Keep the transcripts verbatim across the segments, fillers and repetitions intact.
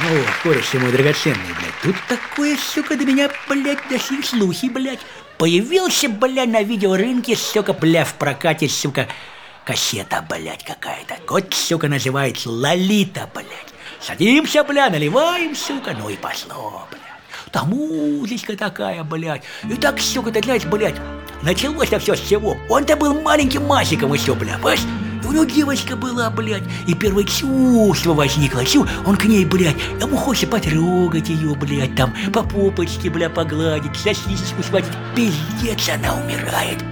Ну, кореш мой драгоценный, блядь, тут такое, сука, до меня, блядь, дошли слухи, блядь. Появился, блядь, на видеорынке, сука, бля, в прокате, сука, кассета, блядь, какая-то. Вот, сука, называется «Лолита», блядь. Садимся, бля, наливаем, сука, ну и пошло, блядь. Там музычка такая, блядь. И так, сука, ты знаешь, блядь, началось-то все с чего. Он-то был маленьким мальчиком еще, бля, понимаешь? И у него девочка была, блядь, и первое чувство возникло. Чу, он к ней, блядь, ему хочется потрогать ее, блядь, там, по попочке, бля, погладить, сосисочку схватить. Пиздец, она умирает,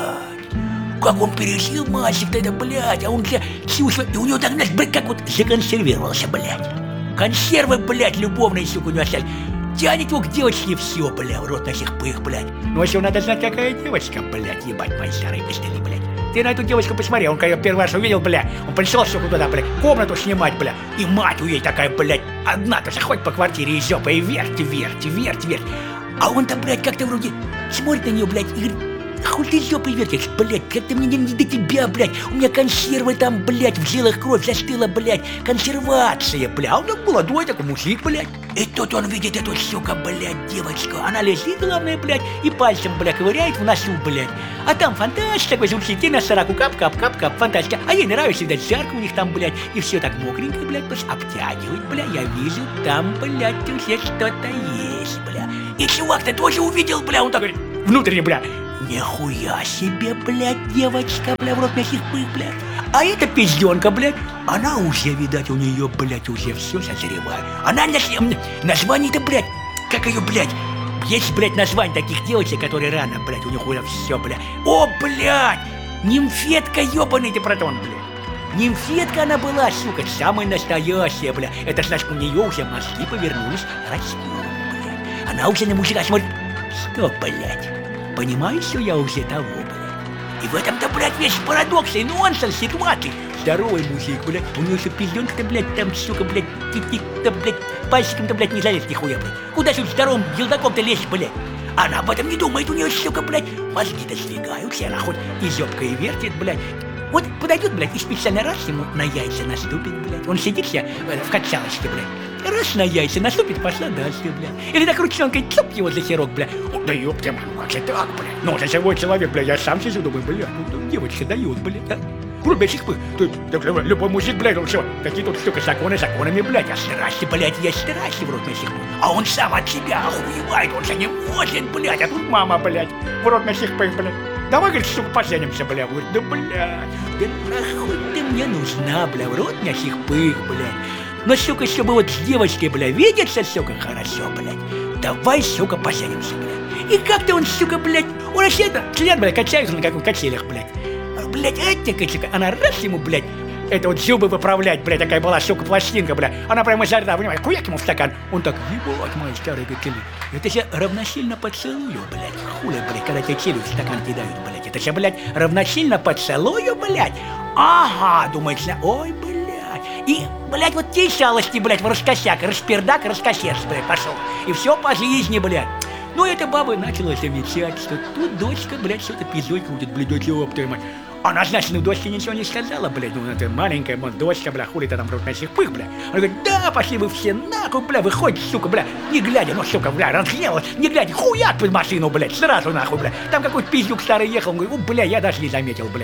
блядь. Как он пережил мальчик-то это, блядь, а он, бля, чувство, и у него так, знаешь, блядь, как вот законсервировался, блядь. Консервы, блядь, любовные, сука, у него остались. Тянет его к девочке, все, бля, в рот на сих пых, блядь. Ну, еще надо знать, какая девочка, блядь, ебать мои старые пистолеты, блядь. Ты на эту девочку посмотри, он когда первый раз увидел, бля, он пришел, сука, туда, бля, комнату снимать, бля, и мать у ей такая, блядь, одна-то заходит по квартире и жопа, и верть, верть, верть, верть. А он-то, блядь, как-то вроде смотрит на нее, блядь, и говорит: хуй ты жопой вертишь, блядь, как-то мне не, не до тебя, блядь, у меня консервы там, блядь, в жилах кровь застыла, блядь, консервация, бля, а он молодой такой мужик, блядь. И тут он видит эту, сука, блядь, девочку, она лежит, главное, блядь, и пальцем, бля, ковыряет в носу, блядь. А там фантастика такой звучит, и на сороку кап-кап-кап-кап, фантастика. А ей нравится, видать, жарко у них там, блядь, и все так мокренько, блядь, потому что обтягивает, бля, я вижу, там, блядь, уже что-то есть, бля. И чувак-то тоже увидел, бля, он так говорит, внутренне, бля, нихуя себе, блядь, девочка, бля, в рот мясих пых, блядь. А эта пизденка, блядь, она уже, видать, у нее, блядь, уже все созревает. Она на название-то, блядь, как ее, блядь, есть, блядь, название таких девочек, которые рано, блядь, у них уже все, блядь. О, блядь, нимфетка, ебаный ты протон, блядь. Нимфетка она была, сука, самая настоящая, блядь. Это значит, у нее уже мозги повернулись растем, блядь. Она уже на мужика смотрит, что, блядь, понимаешь, что я уже того, блядь. И в этом-то, блядь, весь парадокс и нонсенс ситуации. Здоровый мужик, блядь, у него еще пизденка-то, блядь, там, сука, блядь, тик-тик-то, блядь, пальчиком-то, блядь, не залезть нихуя, блядь. Куда же здоровым елдаком-то лезть, блядь? Она об этом не думает, у нее, сука, блядь, мозги-то сдвигаются, она хоть и зёбкой вертит, блядь. Вот подойдет, блядь, и специально раз ему на яйца наступит, блядь. Он сидит себе в качалочке, блядь. Раз на яйца наступит, пошла дальше, блядь. Или так ручонкой цоп его за херок, блядь. Да ёпта, ну как же так, блядь? Ну, за живой человек, блядь, я сам сижу, думаю, блядь, ну девочка дает, блядь, а? Грубящих пых. Любой мужик, блядь, он что? Какие тут, сука, законы законами, блядь. А страсти, блядь, есть страсти в рот мясих пых. А он сам от себя охуевает, он же не может, блядь. А тут мама, блядь, в рот мясих пых, блядь. Давай, говорит, сука, поженимся, бля. Говорит, да, блядь, да нахуй ты мне нужна, бля, в рот мясих пых, блядь. Но, сука, чтобы вот с девочкой, бля, видеться, сука, хорошо, блядь. Давай, сука, поженимся, блядь. И как-то он, сука, блядь, он вообще это, член, блядь, качается на каких качелях, блядь. Блядь, эта, сука, она раз ему, блядь, это вот зубы выправлять, блядь, такая была, сука, пластинка, блядь. Она прямо изо рта, понимаешь, хуяк ему в стакан. Он так, ебать, мои старые качели. Это же равносильно поцелую, блядь. Хуля, блядь, когда тебе челюсть в стакан кидают, блядь. Это же, блядь, равносильно поцелую, блядь. Ага, думается, ой, блядь. И, блядь, вот те шалости, блядь, в раскосяк, распердак, раскосец, блядь, пошел. И все по жизни, блядь. Ну, эта баба начала замечать, что тут дочка, блядь, что-то пиздой крутит, блядь, дочь, ёб твою мать. Она, значит, ну, дочке ничего не сказала, блядь, ну, это маленькая, вот, дочка, бля, хули-то там вроде мясих пых, бля. Она говорит, да, пошли вы все нахуй, бля, выходит, сука, бля, не глядя, ну, сука, бля, разгневалась, не глядя, хуяк под машину, блядь, сразу нахуй, бля. Там какой-то пиздюк старый ехал, он говорит, о, бля, я даже не заметил, блядь.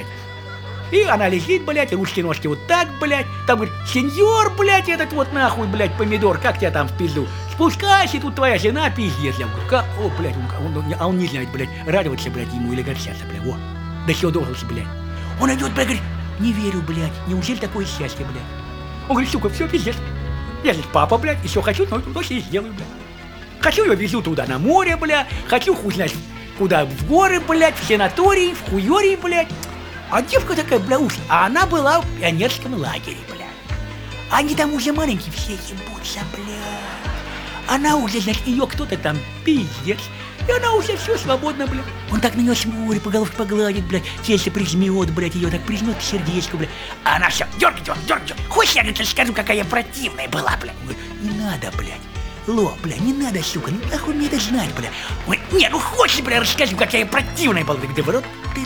И она лежит, блядь, ручки-ножки вот так, блядь, там, говорит, сеньор, блядь, этот вот нахуй, блядь, помидор, как тебя там в пизду? Спускайся, тут твоя жена, пиздец, я говорю, как, о, блядь, он, он, он, а он не знает, блядь, радоваться, блядь, ему или горчаться, блядь, во, до чего должен, блядь. Он идет, блядь, говорит, не верю, блядь, неужели такое счастье, блядь? Он говорит, сука, все, пиздец. Я здесь папа, блядь, и все хочу, но это и сделаю, блядь. Хочу, я везу туда на море, блядь, хочу, хуй знает, куда, в горы, блядь, в санатории, в хуёрии, блядь. А девка такая, бля, уж, а она была в пионерском лагере, блядь. Они там уже маленькие все ебутся, блядь. Она уже, значит, ее кто-то там, пиздец. И она уже все свободна, блядь. Он так на нее смотрит, по головке погладит, блядь, тельце прижмет, блядь, ее так прижмет к сердечку, блядь. А она все, дергай, дергай, дергай. Хочешь, я тебе скажу, какая противная была, блядь? Он говорит, не надо, блядь. Ло, блядь, не надо, сука, ну нахуй мне это знать, блядь. Он говорит, не, ну хочешь, блядь, расскажу, какая противная была. Да в рот ты,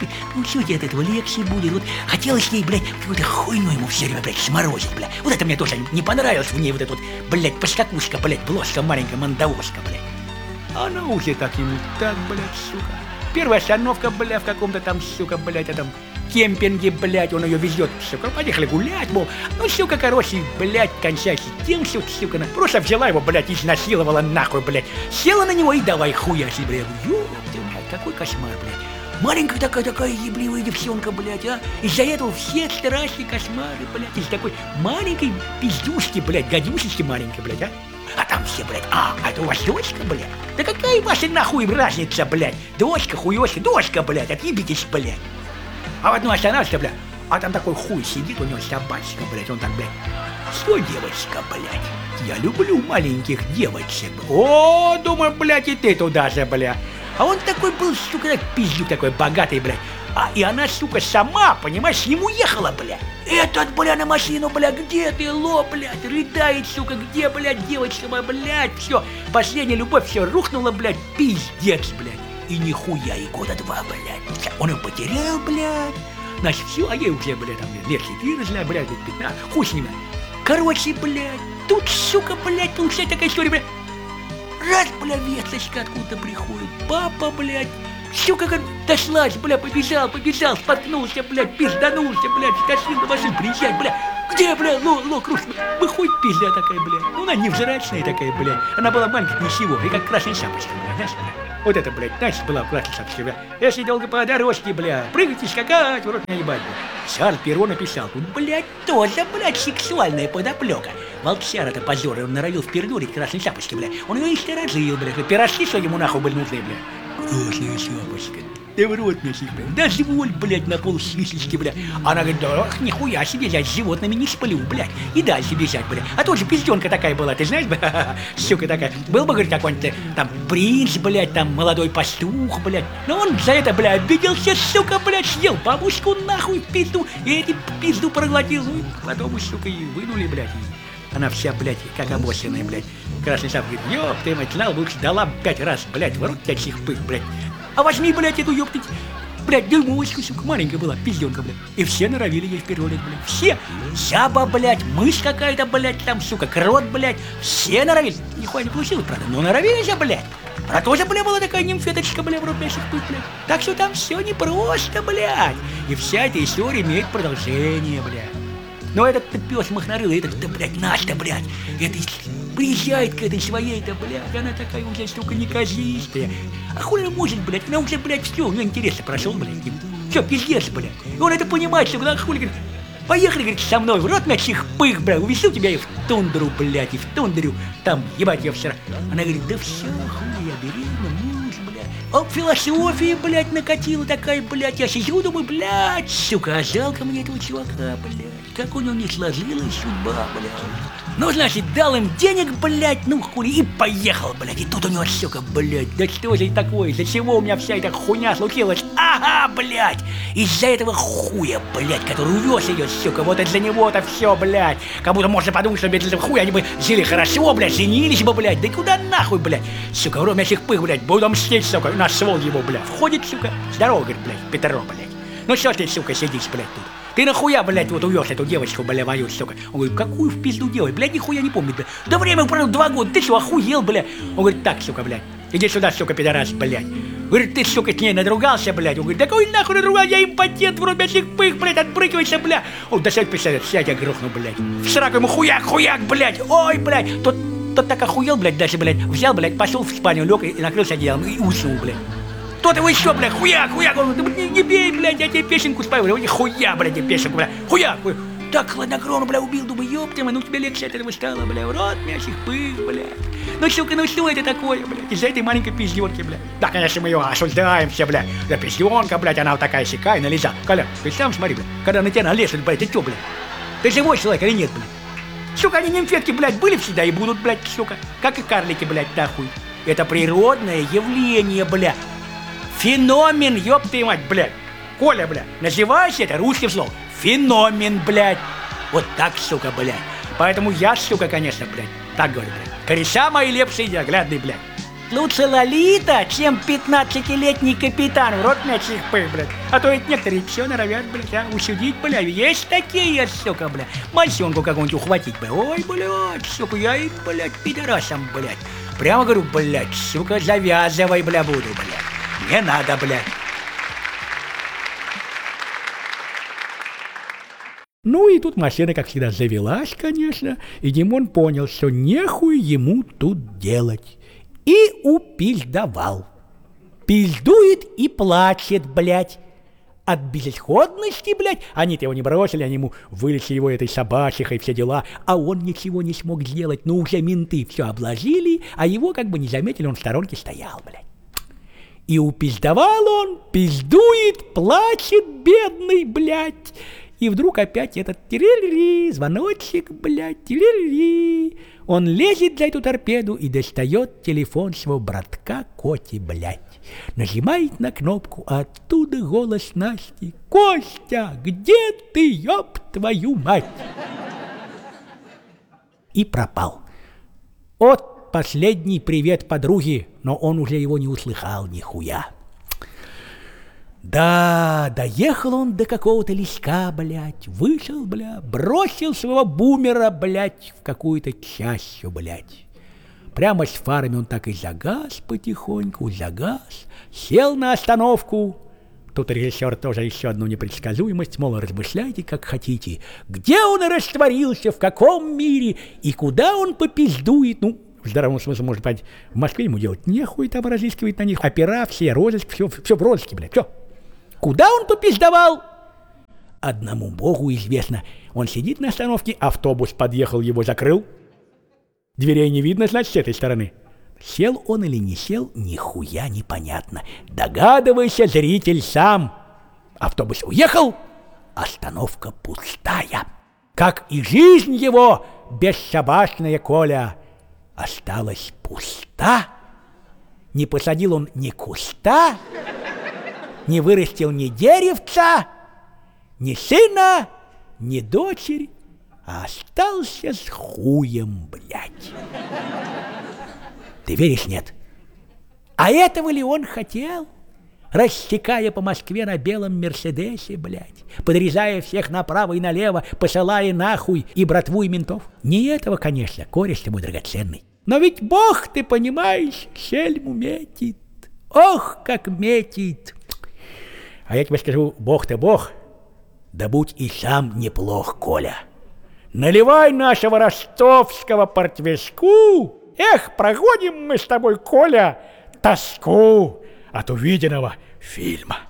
ну что тебе от этого легче будет? Вот хотелось ей, блядь, какую-то хуйню ему все время, блядь, сморозить, блядь. Вот это мне тоже не понравилось в ней, вот эта вот, блядь, поскакушка, блядь, бложка маленькая, мандавошка, блядь. Она уже так ему, так, блядь, сука. Первая остановка, бля, в каком-то там, сука, блядь, этом кемпинге, блядь, он ее везет, сука, поехали гулять, мол, ну, сука, короче, блядь, кончайся тем, что, сука, она просто взяла его, блядь, изнасиловала нахуй, блядь, села на него и давай хуяси, блядь, ёпты, блядь, какой кошмар, блядь, маленькая такая-такая ебливая девчонка, блядь, а, из-за этого все страшные кошмары, блядь, из такой маленькой пиздюшки, блядь, гадюшечки маленькой, блядь, а. А там все, блядь, а, а это у вас дочка, блядь? Да какая ваша нахуй разница, блядь? Дочка, хуёшка, дочка, блядь, отъебитесь, блядь. А в одну остановишься, блядь, а там такой хуй сидит, у него собачка, блядь, он там, блядь, что, девочка, блядь, я люблю маленьких девочек. О, думаю, блядь, и ты туда же, блядь. А он такой был, сука, пиздюк такой богатый, блядь. А, и она, сука, сама, понимаешь, с ним уехала, блядь. Этот, бля, на машину, бля, где ты, ло, блядь, рыдает, сука, где, блядь, девочка моя, блядь, все, последняя любовь, все рухнула, блядь, пиздец, блядь. И нихуя, и года два, блядь. Он ее потерял, блядь. Значит, все, а ей уже, блядь, там, лет четырнадцать, блядь, пятнадцать, хуй с ними. Короче, блядь, тут, сука, блядь, получается такая история, блядь. Раз, бля, весточка откуда приходит, папа, блядь. Сука, как дошлась, бля, побежал, побежал, споткнулся, блядь, пизданулся, блядь, скосил на машину, приезжай, бля. Где, бля, ло, ло, круш, выходит пизда такая, бля. Ну, она невзрачная такая, бля. Она была маленькая, ничего, и как красная шапочка, бля, знаешь, бля. Вот это, блядь, значит, была в красной шапочке, бля. Если долго по дорожке, бля, прыгать и скакать, в рот не ебать, бля. Шарль Перро написал, тут, блядь, тоже, блядь, сексуальная подоплека. Волчара-то позор, он норовил впердурить красной шапочки, бля. Он ее и сторожил, бля, пирожки, что ему нахуй были нужны, бля. Красная шапочка, да в рот мне сих, бля, дозволь, блядь, на пол сисечки, бля. Она говорит, да нихуя себе, я с животными не сплю, блядь, и дальше бежать, бля. А тоже пизденка такая была, ты знаешь, бля, сука такая. Был бы, говорит, какой-нибудь там принц, блядь, там молодой пастух, блядь. Но он за это, бля, обиделся, сука, блядь, съел бабушку нахуй в пизду, и эти пизду проглотил, ну, потом, сука, и вынули, блядь. Она вся, блядь, как обоссанная, блядь. Красный шап говорит, ёб ты, мать, знал, лучше дала пять раз, блядь, в рот тебя чихпых, блядь. А возьми, блядь, эту ёптыть, блядь, дюймовочку, сука, маленькая была, пиздёнка, блядь. И все норовили ей в первый лет, блядь, все. Жаба, блядь, мышь какая-то, блядь, там, сука, крот, блядь, все норовили. Нихуя не получилось, правда, но норовили же, блядь. Она тоже, бля, была такая нимфеточка, бля, в рот меня чихпых, блядь. Так что там все непросто, блядь. И вся эта история имеет продолжение, блядь. Но этот-то пес махнарылый, этот-то, блядь, наш-то, блядь, это приезжает к этой своей-то, блядь, она такая уже, сука, неказистая. А хуй она может, блядь, она уже, блядь, все, у нее интересно прошел, блядь, все, пиздец, блядь. И он это понимает, что, блядь, хуй, говорит, поехали, говорит, со мной в рот на чихпых, блядь, увезу тебя и в тундру, блядь, и в тундру, там, ебать, я вчера. Она говорит, да все, хуй, я беременна, муж, блядь. О, философия, блядь, накатила такая, блядь, я сижу, думаю, блядь, сука, а жалко мне этого чувака, блядь. Как у него не сложилась судьба, блядь. Ну, значит, дал им денег, блядь, ну хули, и поехал, блядь. И тут у него, сука, блядь, да что же такое, из-за чего у меня вся эта хуйня случилась? Ага, блядь, из-за этого хуя, блядь, который увез ее, сука, вот из-за него-то все, блядь. Как будто можно подумать, что без этого хуя они бы жили хорошо, блядь, женились бы, блядь. Да и куда нахуй, блядь, сука, вроде этих пых, блядь, буду мстить, сука, нашел его, блядь. Входит, сука, здорово, говорит, блядь, Петро, блядь. Ну что ты, сука, сидишь, блядь, тут? Ты нахуя, блядь, вот увез эту девочку, бля, мою, сука? Он говорит, какую в пизду делать? Блядь, нихуя не помнит, блядь. Да время прошло два года, ты что, охуел, блядь? Он говорит, так, сука, блядь, иди сюда, сука, пидорас, блядь. Говорит, ты, сука, с ней надругался, блядь. Он говорит, да какой нахуй надругал, я импотент, в рот этих пых, блядь, отбрыкивайся, блядь. Он до сядь писает, сядь, я грохну, блядь. В сраку ему хуяк, хуяк, блядь, ой, блядь. Тот, тот так охуел, блядь, даже, блядь, взял, блядь, пошел в спальню, лег и накрылся одеялом и уснул, блядь. Тот его еще, блядь, хуяк, хуяк, он говорит, не, не бей, блядь, я тебе песенку спою, блядь, хуя, блядь, тебе песенку, блядь, хуяк, хуяк. Так хладнокровно, бля, убил, думаю, ёптема, ну тебе легче от этого стало, бля, в рот мясих пых, блядь. Ну, сука, ну что это такое, блядь, из-за этой маленькой пиздёнки, блядь. Да, конечно, мы ее осуждаем все, блядь. Да пиздёнка, блядь, она вот такая сякая, налеза. Коля, ты сам смотри, блядь, когда на тебя налезут, блядь, ты что, блядь? Ты живой человек или нет, блядь? Сука, они нимфетки, блядь, были всегда и будут, блядь, сука. Как и карлики, блядь, нахуй. Это природное явление, блядь. Феномен, ёб ты мать, блядь. Коля, блядь, называйся это русским словом. Феномен, блядь. Вот так, сука, блядь. Поэтому я, сука, конечно, блядь, так говорю, блядь. Кореша мои лепшие неоглядные, блядь. лучше Лолита, чем пятнадцатилетний капитан. В рот мне чихпы, блядь. А то ведь некоторые все норовят, блядь, а, усудить, блядь. Есть такие, сука, блядь. Мальчонку какую-нибудь ухватить, блядь. Ой, блядь, сука, я им, блядь, пидорасом, блядь. Прямо говорю, блядь, сука, завязывай, бля, буду, блядь. Не надо, блядь. Ну и тут машина, как всегда, завелась, конечно, и Димон понял, что нехуй ему тут делать. И упиздовал. Пиздует и плачет, блядь. От безысходности, блядь. Они-то его не бросили, они ему вылечили его этой собачихой, все дела. А он ничего не смог сделать, но уже менты все обложили, а его как бы не заметили, он в сторонке стоял, блядь. И упиздовал он, пиздует, плачет, бедный, блядь. И вдруг опять этот тирили, звоночек, блядь, тирили. Он лезет за эту торпеду и достает телефон своего братка Коти, блядь. Нажимает на кнопку, а оттуда голос Насти. «Костя, где ты, ёб твою мать?» И пропал. От последний привет подруге, но он уже его не услыхал нихуя. Да, доехал он до какого-то леска, блядь, вышел, бля, бросил своего бумера, блядь, в какую-то чащу, блядь. Прямо с фарами он так и загаз потихоньку, загаз, сел на остановку. Тут режиссер тоже еще одну непредсказуемость, мол, размышляйте, как хотите. Где он растворился, в каком мире и куда он попиздует, ну, в здравом смысле, может быть, в Москве ему делать нехуй, там разыскивать на них, опера, все, розыск, все, все в розыске, блядь, все. Куда он попиздовал? Одному богу известно. Он сидит на остановке, автобус подъехал, его закрыл. Дверей не видно, значит, с этой стороны. Сел он или не сел, нихуя непонятно. Догадывайся, зритель, сам. Автобус уехал, остановка пустая. Как и жизнь его, бесшабашная Коля, осталась пуста. Не посадил он ни куста, не вырастил ни деревца, ни сына, ни дочери, а остался с хуем, блядь. Ты веришь, нет? А этого ли он хотел? Рассекая по Москве на белом Мерседесе, блядь, подрезая всех направо и налево, посылая нахуй и братву, и ментов. Не этого, конечно, кореш ты мой драгоценный. Но ведь Бог, ты понимаешь, шельму метит. Ох, как метит! А я тебе скажу, Бог-то Бог, да будь и сам неплох, Коля. Наливай нашего ростовского портвейску. Эх, проходим мы с тобой, Коля, тоску от увиденного фильма.